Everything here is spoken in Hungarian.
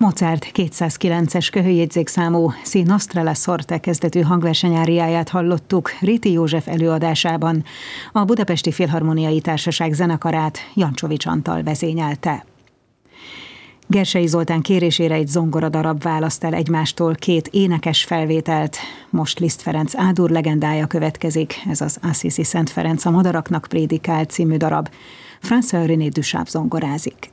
Mozart 209-es köhőjegyzékszámú Si nostra la sorte kezdetű hangversenyáriáját hallottuk Réti József előadásában. A Budapesti Filharmoniai Társaság zenekarát Jancsovics Antal vezényelte. Gersei Zoltán kérésére egy zongoradarab választ el egymástól két énekes felvételt. Most Liszt Ferenc Ádur legendája következik, ez az Assisi Szent Ferenc a madaraknak prédikál című darab. François René Duchampy zongorázik.